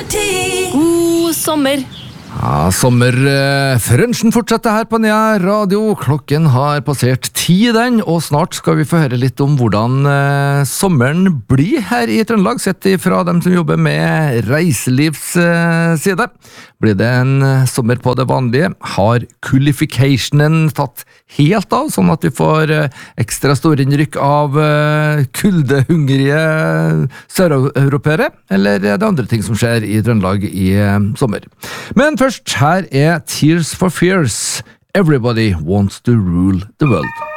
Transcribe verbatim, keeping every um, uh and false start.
God sommer. Ja, sommerfrønsjen fortsetter her på Nea Radio. Klokken har passert ti den, og snart skal vi få høre litt om hvordan eh, sommeren blir her i Trøndelag, sett ifra dem som jobber med reiselivsside. Eh, blir det en eh, sommer på det vanlige? Har kullificationen tatt helt av, sånn at vi får eh, ekstra store innrykk av eh, kuldehungrige søreuropeere? Eller er det andre ting som skjer i Trøndelag i eh, sommer? Men først, her er Tears for Fears. Everybody wants to rule the world.